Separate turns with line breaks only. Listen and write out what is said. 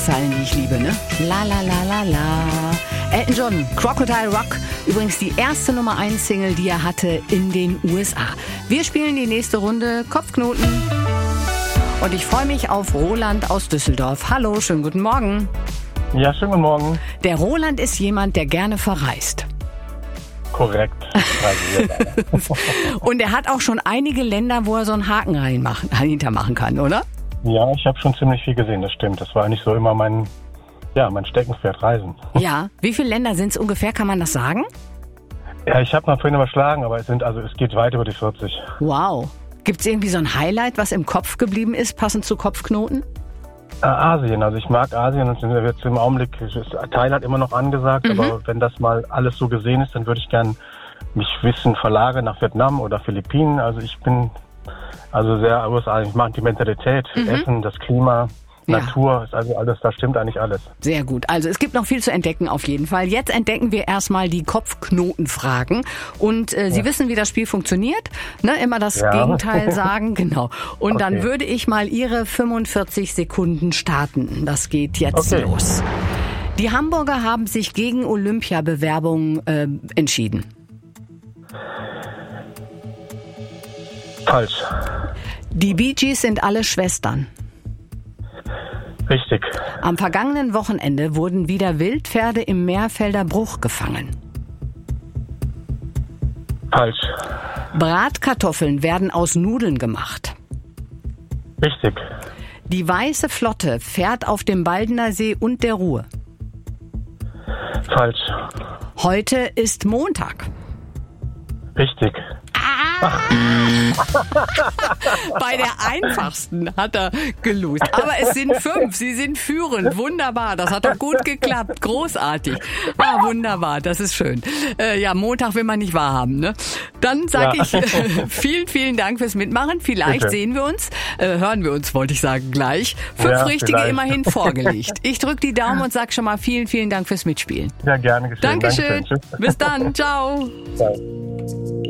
Weihnachtszeilen, die ich liebe, ne? La la la la la. Elton John, Crocodile Rock. Übrigens die erste Nummer 1 Single, die er hatte in den USA. Wir spielen die nächste Runde Kopfknoten. Und ich freue mich auf Roland aus Düsseldorf. Hallo, schönen guten Morgen.
Ja, schönen guten Morgen.
Der Roland ist jemand, der gerne verreist.
Korrekt.
Und er hat auch schon einige Länder, wo er so einen Haken hintermachen kann, oder?
Ja, ich habe schon ziemlich viel gesehen, das stimmt. Das war eigentlich so immer mein Steckenpferd, Reisen.
Ja, wie viele Länder sind es ungefähr, kann man das sagen?
Ja, ich habe mal vorhin überschlagen, aber es geht weit über die 40.
Wow. Gibt es irgendwie so ein Highlight, was im Kopf geblieben ist, passend zu Kopfknoten?
Asien, also ich mag Asien und jetzt im Augenblick ist Thailand immer noch angesagt, aber wenn das mal alles so gesehen ist, dann würde ich gern mich verlagern nach Vietnam oder Philippinen. Also ich bin sehr USA. Ich mag die Mentalität, Essen, das Klima, Natur, ist also alles, da stimmt eigentlich alles.
Sehr gut. Also es gibt noch viel zu entdecken auf jeden Fall. Jetzt entdecken wir erstmal die Kopfknotenfragen. Und Sie wissen, wie das Spiel funktioniert. Ne? Immer das Gegenteil sagen. Genau. Und dann würde ich mal Ihre 45 Sekunden starten. Das geht jetzt los. Die Hamburger haben sich gegen Olympiabewerbungen entschieden.
Falsch.
Die Bee Gees sind alle Schwestern.
Richtig.
Am vergangenen Wochenende wurden wieder Wildpferde im Meerfelder Bruch gefangen.
Falsch.
Bratkartoffeln werden aus Nudeln gemacht.
Richtig.
Die Weiße Flotte fährt auf dem Baldener See und der Ruhr.
Falsch.
Heute ist Montag.
Richtig.
Bei der einfachsten hat er gelost. Aber es sind 5. Sie sind führend. Wunderbar. Das hat doch gut geklappt. Großartig. Ja, wunderbar. Das ist schön. Montag will man nicht wahrhaben, ne? Dann sage ich vielen, vielen Dank fürs Mitmachen. Vielleicht sehen wir uns, hören wir uns, wollte ich sagen, gleich. 5 Richtige vielleicht. Immerhin vorgelegt. Ich drücke die Daumen und sage schon mal vielen, vielen Dank fürs Mitspielen.
Ja, gerne geschehen.
Dankeschön. Bis dann. Ciao.
Ciao.